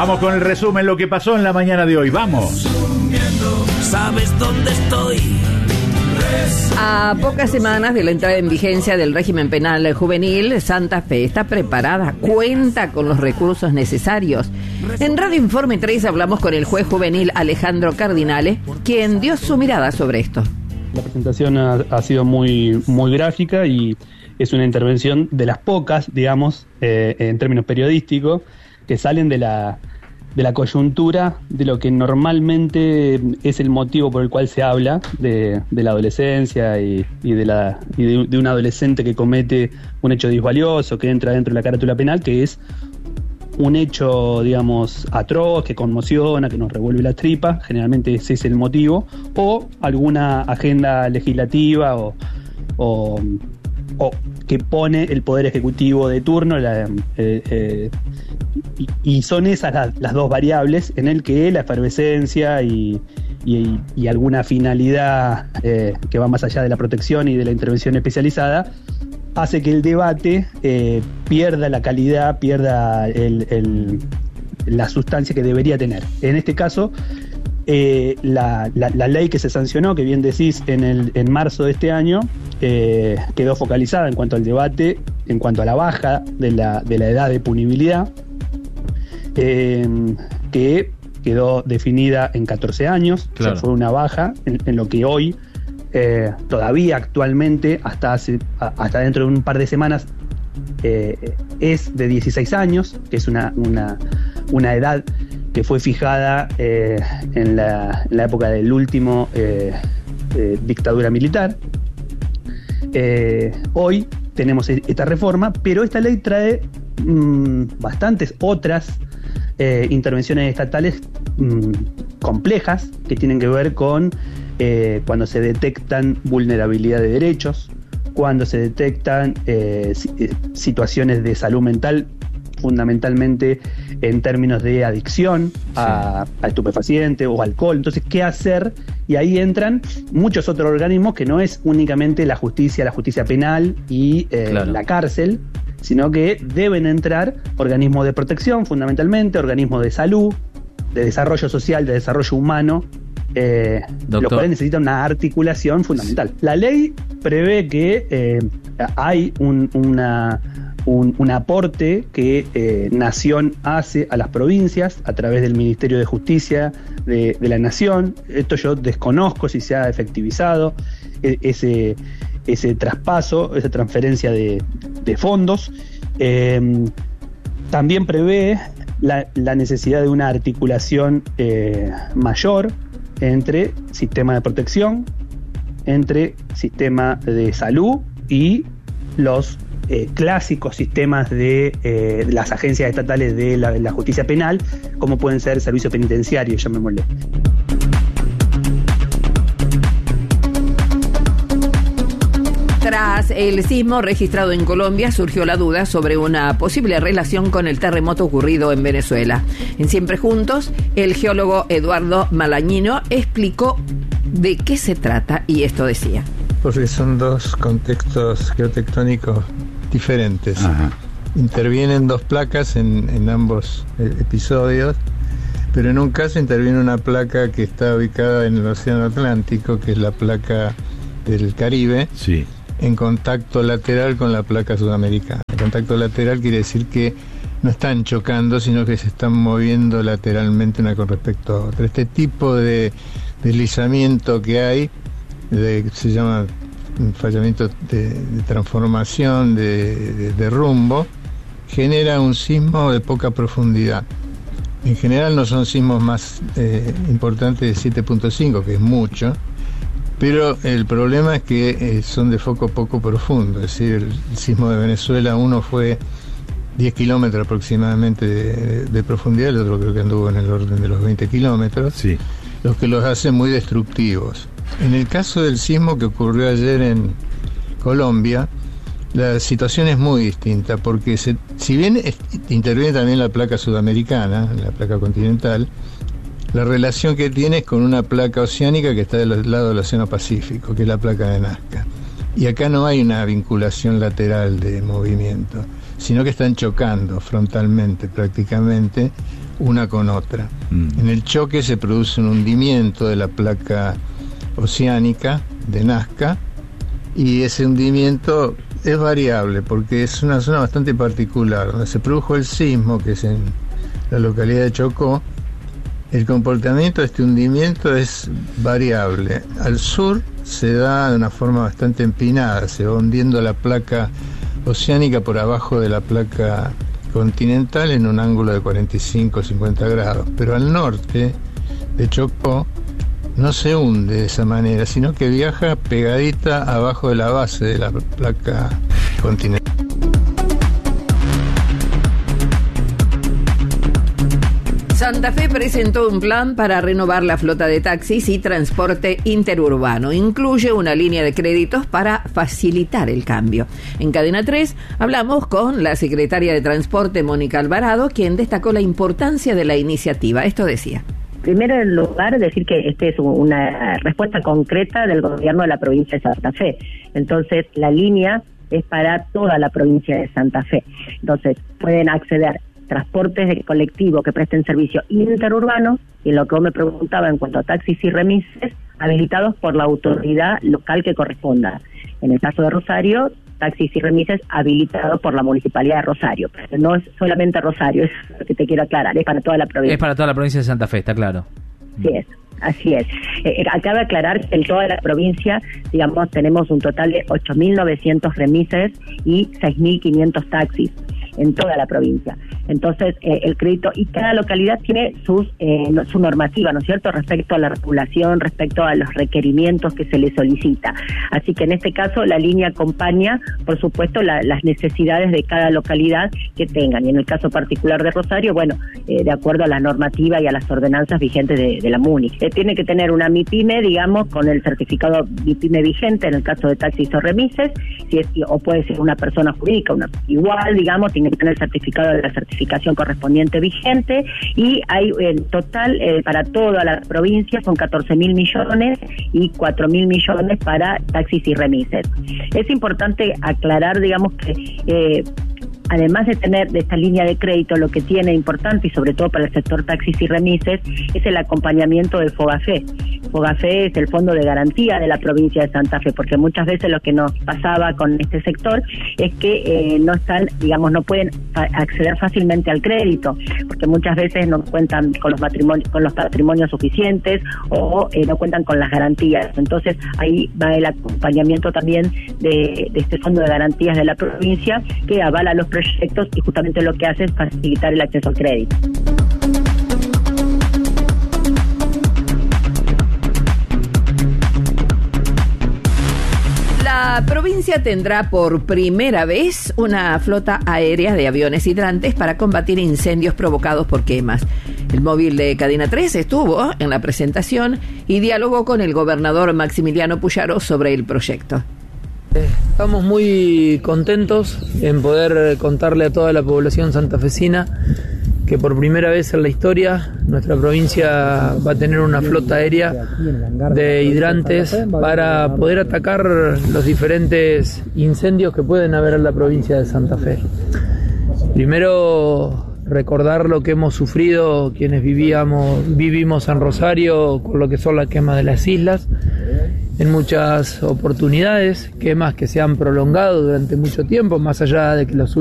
Vamos con el resumen, lo que pasó en la mañana de hoy. Vamos. ¿Sabes dónde estoy? A pocas semanas de la entrada en vigencia del régimen penal juvenil, Santa Fe está preparada, cuenta con los recursos necesarios. En Radio Informe 3 hablamos con el juez juvenil Alejandro Cardinale, quien dio su mirada sobre esto. La presentación ha sido muy gráfica y es una intervención de las pocas, digamos, en términos periodísticos, que salen de la coyuntura de lo que normalmente es el motivo por el cual se habla de la adolescencia y de un adolescente que comete un hecho disvalioso, que entra dentro de la carátula penal, que es un hecho, digamos, atroz, que conmociona, que nos revuelve la tripa. Generalmente ese es el motivo, o alguna agenda legislativa o que pone el Poder Ejecutivo de turno, y son esas las dos variables en el que la efervescencia y alguna finalidad que va más allá de la protección y de la intervención especializada hace que el debate pierda la calidad, pierda la sustancia que debería tener. En este caso, la ley que se sancionó, que bien decís, en marzo de este año, quedó focalizada en cuanto al debate, en cuanto a la baja de la edad de punibilidad, que quedó definida en 14 años. Claro. O sea, fue una baja en lo que hoy, todavía actualmente, hasta dentro de un par de semanas, es de 16 años, que es una edad que fue fijada en la época del último dictadura militar. Hoy tenemos esta reforma, pero esta ley trae bastantes otras intervenciones estatales complejas que tienen que ver con cuando se detectan vulnerabilidad de derechos, cuando se detectan situaciones de salud mental, fundamentalmente en términos de adicción a estupefacientes o alcohol. Entonces, ¿qué hacer? Y ahí entran muchos otros organismos que no es únicamente la justicia penal y la cárcel, sino que deben entrar organismos de protección, fundamentalmente, organismos de salud, de desarrollo social, de desarrollo humano, los cuales necesitan una articulación fundamental. La ley prevé que hay un aporte que Nación hace a las provincias a través del Ministerio de Justicia de la Nación. Esto yo desconozco si se ha efectivizado ese traspaso, esa transferencia de fondos. También prevé la necesidad de una articulación mayor entre sistema de protección, entre sistema de salud y los clásicos sistemas de las agencias estatales de la justicia penal, como pueden ser servicio penitenciario, llamémosle. Tras el sismo registrado en Colombia, surgió la duda sobre una posible relación con el terremoto ocurrido en Venezuela. En Siempre Juntos, el geólogo Eduardo Malañino explicó de qué se trata y esto decía. Porque son dos contextos geotectónicos diferentes. Ajá. Intervienen dos placas en ambos episodios, pero en un caso interviene una placa que está ubicada en el Océano Atlántico, que es la placa del Caribe, sí, en contacto lateral con la placa sudamericana. El contacto lateral quiere decir que no están chocando, sino que se están moviendo lateralmente una con respecto a otra. Este tipo de deslizamiento que hay, se llama fallamiento de transformación, de rumbo, genera un sismo de poca profundidad. En general no son sismos más importantes de 7.5, que es mucho, pero el problema es que son de foco poco profundo. Es decir, el sismo de Venezuela, uno fue 10 kilómetros aproximadamente de profundidad, el otro creo que anduvo en el orden de los 20 kilómetros, sí, los que los hacen muy destructivos. En el caso del sismo que ocurrió ayer en Colombia, la situación es muy distinta, porque si bien interviene también la placa sudamericana, la placa continental, la relación que tiene es con una placa oceánica que está del lado del Océano Pacífico, que es la placa de Nazca. Y acá no hay una vinculación lateral de movimiento, sino que están chocando frontalmente prácticamente una con otra. En el choque se produce un hundimiento de la placa oceánica de Nazca, y ese hundimiento es variable porque es una zona bastante particular. Donde se produjo el sismo, que es en la localidad de Chocó, el comportamiento de este hundimiento es variable. Al sur se da de una forma bastante empinada, se va hundiendo la placa oceánica por abajo de la placa continental en un ángulo de 45-50 grados, pero al norte de Chocó no se hunde de esa manera, sino que viaja pegadita abajo de la base de la placa continental. Santa Fe presentó un plan para renovar la flota de taxis y transporte interurbano. Incluye una línea de créditos para facilitar el cambio. En Cadena 3 hablamos con la secretaria de Transporte, Mónica Alvarado, quien destacó la importancia de la iniciativa. Esto decía. Primero, en lugar, decir que esta es una respuesta concreta del gobierno de la provincia de Santa Fe. Entonces, la línea es para toda la provincia de Santa Fe. Entonces, pueden acceder transportes de colectivo que presten servicio interurbano, y en lo que vos me preguntaba en cuanto a taxis y remises, habilitados por la autoridad local que corresponda. En el caso de Rosario, taxis y remises habilitados por la Municipalidad de Rosario. Pero no es solamente Rosario, es lo que te quiero aclarar, es para toda la provincia. Es para toda la provincia de Santa Fe, está claro. Sí es. Así es. Acaba de aclarar que en toda la provincia, digamos, tenemos un total de 8.900 remises y 6.500 taxis en toda la provincia. Entonces, el crédito, y cada localidad tiene su normativa, ¿no es cierto?, respecto a la regulación, respecto a los requerimientos que se le solicita. Así que en este caso la línea acompaña, por supuesto, las necesidades de cada localidad que tengan. Y en el caso particular de Rosario, bueno, de acuerdo a la normativa y a las ordenanzas vigentes de la MUNI. Tiene que tener una MIPYME, digamos, con el certificado MIPYME vigente en el caso de taxis o remises, o puede ser una persona jurídica, igual, digamos, tiene que tener el certificado de la certificación correspondiente vigente, y hay en total para toda la provincia son 14.000 millones y 4.000 millones para taxis y remises. Es importante aclarar, digamos, que además de tener de esta línea de crédito, lo que tiene importante, y sobre todo para el sector taxis y remises, es el acompañamiento del FOGAFE. FOGAFE es el Fondo de Garantía de la provincia de Santa Fe, porque muchas veces lo que nos pasaba con este sector es que no están, digamos, no pueden acceder fácilmente al crédito, porque muchas veces no cuentan con los patrimonios suficientes, o no cuentan con las garantías. Entonces ahí va el acompañamiento también de este Fondo de Garantías de la provincia, que avala los proyectos y justamente lo que hace es facilitar el acceso al crédito. La provincia tendrá por primera vez una flota aérea de aviones hidrantes para combatir incendios provocados por quemas. El móvil de Cadena 3 estuvo en la presentación y dialogó con el gobernador Maximiliano Puyaro sobre el proyecto. Estamos muy contentos en poder contarle a toda la población santafesina que por primera vez en la historia nuestra provincia va a tener una flota aérea de hidrantes para poder atacar los diferentes incendios que pueden haber en la provincia de Santa Fe. Primero, recordar lo que hemos sufrido quienes vivimos en Rosario con lo que son las quemas de las islas. En muchas oportunidades, quemas que se han prolongado durante mucho tiempo, más allá de que los